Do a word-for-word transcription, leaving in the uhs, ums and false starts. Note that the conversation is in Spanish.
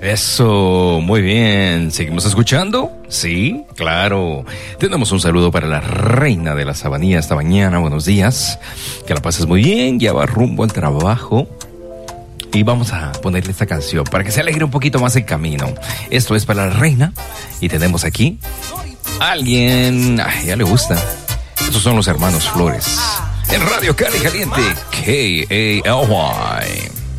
Eso, muy bien. ¿Seguimos escuchando? Sí, claro. Tenemos un saludo para la reina de la sabanía esta mañana. Buenos días. Que la pases muy bien. Ya va rumbo al trabajo. Y vamos a ponerle esta canción para que se alegre un poquito más el camino. Esto es para la reina. Y tenemos aquí a alguien. Ay, ya le gusta. Estos son los hermanos Flores. En Radio Cali Caliente. K A L Y.